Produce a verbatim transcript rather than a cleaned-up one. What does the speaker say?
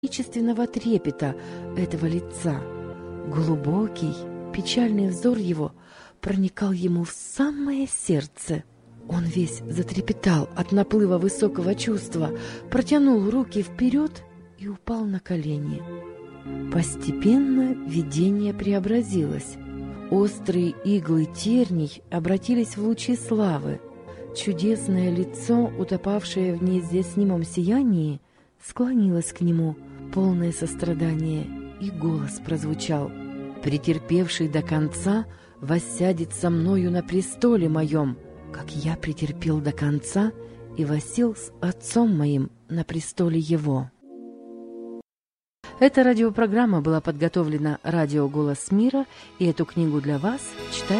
величественного трепета этого лица. Глубокий, печальный взор его проникал ему в самое сердце. Он весь затрепетал от наплыва высокого чувства, протянул руки вперед и упал на колени. Постепенно видение преобразилось. Острые иглы терний обратились в лучи славы. Чудесное лицо, утопавшее в неизъяснимом сиянии, склонилось к нему, полное сострадание, и голос прозвучал: «Претерпевший до конца воссядет со мною на престоле моем, как я претерпел до конца и воссел с отцом моим на престоле его». Эта радиопрограмма была подготовлена радио «Голос мира», и эту книгу для вас читает